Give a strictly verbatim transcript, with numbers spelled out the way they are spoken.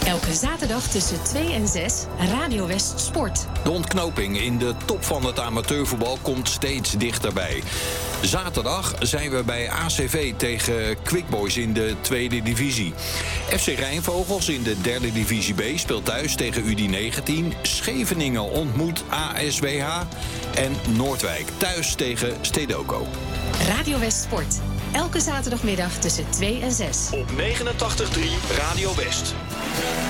Elke zaterdag tussen twee en zes, Radio West Sport. De ontknoping in de top van het amateurvoetbal komt steeds dichterbij. Zaterdag zijn we bij A C V tegen Quick Boys in de tweede divisie. F C Rijnvogels in de derde divisie B speelt thuis tegen U D negentien. Scheveningen ontmoet A S W H. En Noordwijk thuis tegen Stedoco. Radio West Sport. Elke zaterdagmiddag tussen twee en zes. Op negenentachtig komma drie Radio West.